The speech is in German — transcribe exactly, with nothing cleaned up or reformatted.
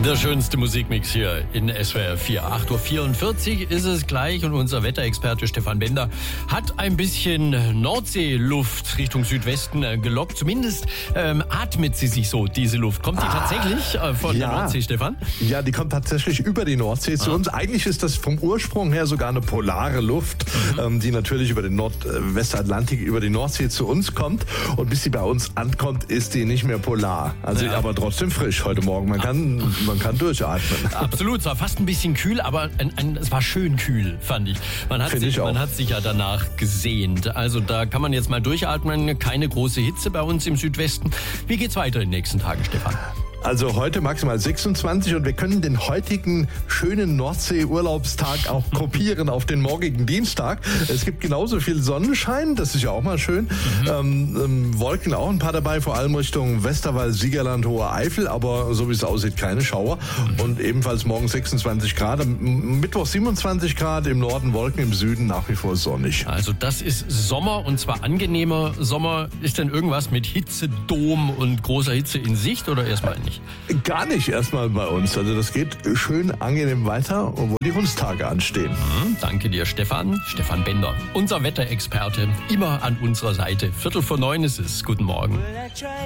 Der schönste Musikmix hier in S W R vier. acht Uhr vierundvierzig ist es gleich und unser Wetterexperte Stefan Bender hat ein bisschen Nordseeluft Richtung Südwesten äh, gelockt. Zumindest ähm, atmet sie sich so, diese Luft. Kommt die ah, tatsächlich äh, von ja. der Nordsee, Stefan? Ja, die kommt tatsächlich über die Nordsee zu ah. uns. Eigentlich ist das vom Ursprung her sogar eine polare Luft, mhm. ähm, die natürlich über den Nordwestatlantik, über die Nordsee zu uns kommt. Und bis sie bei uns ankommt, ist die nicht mehr polar. Also ja. aber trotzdem frisch heute Morgen. Man kann... Man kann durchatmen. Absolut, es war fast ein bisschen kühl, aber ein, ein, es war schön kühl, fand ich. Man hat, sich, ich man hat sich ja danach gesehnt. Also da kann man jetzt mal durchatmen. Keine große Hitze bei uns im Südwesten. Wie geht's weiter in den nächsten Tagen, Stefan? Also heute maximal sechsundzwanzig und wir können den heutigen schönen Nordsee-Urlaubstag auch kopieren auf den morgigen Dienstag. Es gibt genauso viel Sonnenschein, das ist ja auch mal schön. Mhm. Ähm, ähm, Wolken auch ein paar dabei, vor allem Richtung Westerwald, Siegerland, Hohe Eifel, aber so wie es aussieht, keine Schauer. Mhm. Und ebenfalls morgen sechsundzwanzig Grad, am Mittwoch siebenundzwanzig Grad, im Norden Wolken, im Süden nach wie vor sonnig. Also das ist Sommer und zwar angenehmer Sommer. Ist denn irgendwas mit Hitzedom und großer Hitze in Sicht oder erstmal nicht? Gar nicht erstmal bei uns. Also das geht schön angenehm weiter, obwohl die Hundstage anstehen. Mhm, danke dir, Stefan. Stefan Bender, unser Wetterexperte, immer an unserer Seite. Viertel vor neun ist es. Guten Morgen.